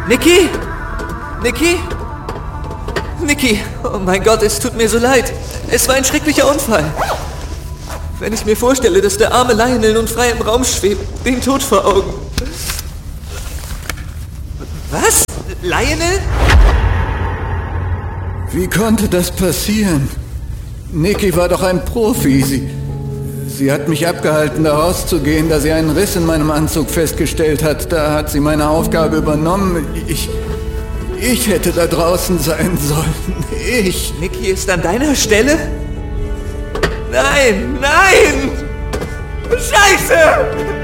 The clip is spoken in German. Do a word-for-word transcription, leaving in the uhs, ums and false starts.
Niki? Niki? Niki, oh mein Gott, es tut mir so leid. Es war ein schrecklicher Unfall. Wenn ich mir vorstelle, dass der arme Lionel nun frei im Raum schwebt, den Tod vor Augen. Was? Lionel? Wie konnte das passieren? Niki war doch ein Profi. Sie, sie hat mich abgehalten, da rauszugehen, da sie einen Riss in meinem Anzug festgestellt hat. Da hat sie meine Aufgabe übernommen. Ich, ich hätte da draußen sein sollen. Ich. Niki ist an deiner Stelle? Nein, nein! Scheiße!